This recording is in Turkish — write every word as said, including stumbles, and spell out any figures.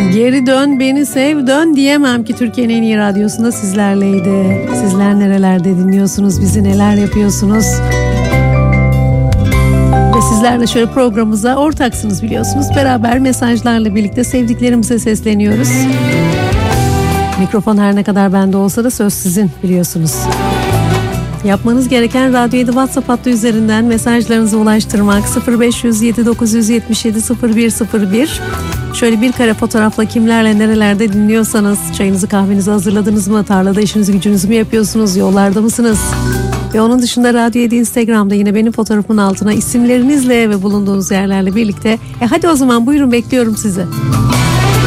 Geri dön beni sev dön diyemem ki Türkiye'nin en iyi radyosunda sizlerleydi. Sizler nerelerde dinliyorsunuz bizi, neler yapıyorsunuz? Ve sizler de şöyle programımıza ortaksınız biliyorsunuz. Beraber mesajlarla birlikte sevdiklerimize sesleniyoruz. Mikrofon her ne kadar bende olsa da söz sizin biliyorsunuz. Yapmanız gereken Radyo yedi WhatsApp hattı üzerinden mesajlarınızı ulaştırmak. sıfır beş yüz yedi dokuz yüz yetmiş yedi sıfır bir sıfır bir. Şöyle bir kare fotoğrafla kimlerle nerelerde dinliyorsanız, çayınızı kahvenizi hazırladınız mı, tarlada işinizi gücünüzü mü yapıyorsunuz, yollarda mısınız? Ve onun dışında Radyo yedi Instagram'da yine benim fotoğrafımın altına isimlerinizle ve bulunduğunuz yerlerle birlikte. E hadi o zaman buyurun, bekliyorum sizi.